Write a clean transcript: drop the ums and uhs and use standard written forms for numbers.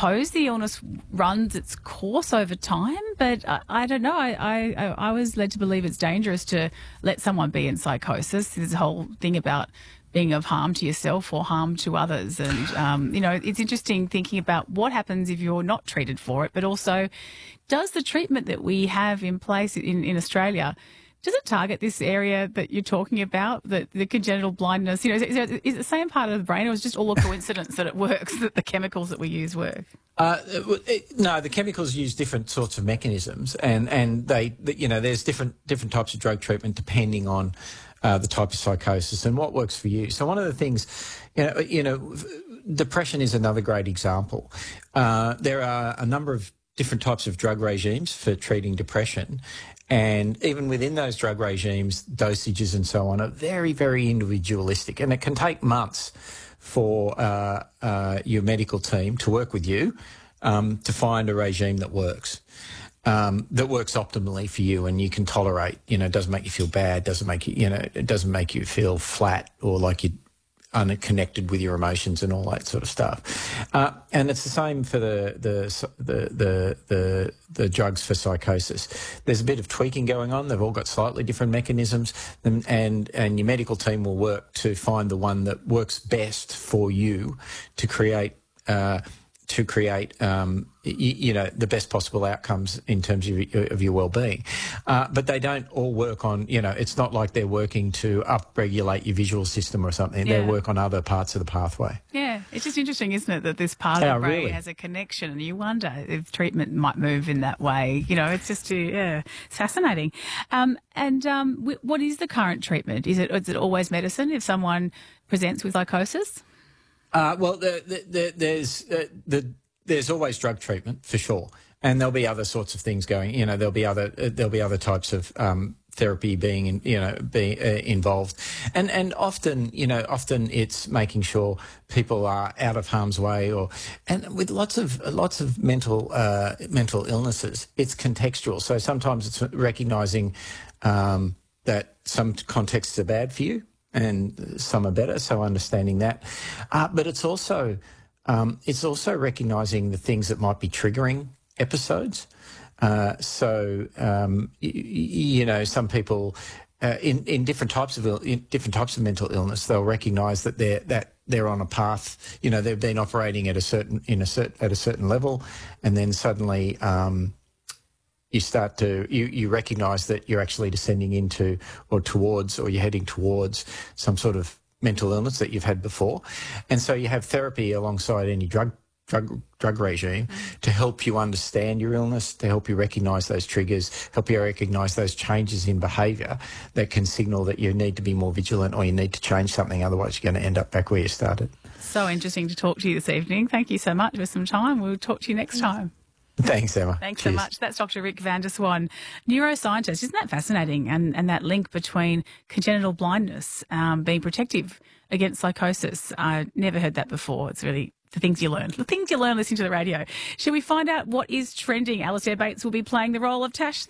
suppose the illness runs its course over time, but I don't know. I was led to believe it's dangerous to let someone be in psychosis. There's a whole thing about being of harm to yourself or harm to others. And, it's interesting thinking about what happens if you're not treated for it, but also does the treatment that we have in place in Australia, does it target this area that you're talking about, the congenital blindness? Is it the same part of the brain, or is it just all a coincidence that it works, that the chemicals that we use work? No, the chemicals use different sorts of mechanisms, and there's different types of drug treatment depending on the type of psychosis and what works for you. So one of the things, depression is another great example. There are a number of different types of drug regimes for treating depression. And even within those drug regimes, dosages and so on are very, very individualistic. And it can take months for your medical team to work with you to find a regime that works optimally for you and you can tolerate. It doesn't make you feel bad, it doesn't make you feel flat or like you're unconnected with your emotions and all that sort of stuff. And it's the same for the drugs for psychosis. There's a bit of tweaking going on. They've all got slightly different mechanisms, and your medical team will work to find the one that works best for you to create the best possible outcomes in terms of your well-being. But they don't all work on, it's not like they're working to upregulate your visual system or something. Yeah. They work on other parts of the pathway. Yeah, it's just interesting, isn't it, that this part of the brain has a connection, and you wonder if treatment might move in that way. It's just, it's fascinating. What is the current treatment? Is it always medicine if someone presents with psychosis? Well, there's always drug treatment for sure, and there'll be other sorts of things going. There'll be other types of therapy being involved, and often it's making sure people are out of harm's way, and with lots of mental illnesses, it's contextual. So sometimes it's recognising that some contexts are bad for you and some are better. So understanding that, but it's also recognising the things that might be triggering episodes. Some people in different types of mental illness, they'll recognise that they're on a path. They've been operating at a certain level, and then suddenly you recognise that you're actually descending into or you're heading towards some sort of mental illness that you've had before. And so you have therapy alongside any drug regime to help you understand your illness, to help you recognise those triggers, help you recognise those changes in behaviour that can signal that you need to be more vigilant or you need to change something, otherwise you're going to end up back where you started. So interesting to talk to you this evening. Thank you so much for some time. We'll talk to you next time. Thanks, Emma. Thanks Cheers. so much. That's Dr. Rick van der Swan, neuroscientist. Isn't that fascinating? And that link between congenital blindness being protective against psychosis. I never heard that before. It's really the things you learn listening to the radio. Shall we find out what is trending? Alistair Bates will be playing the role of Tash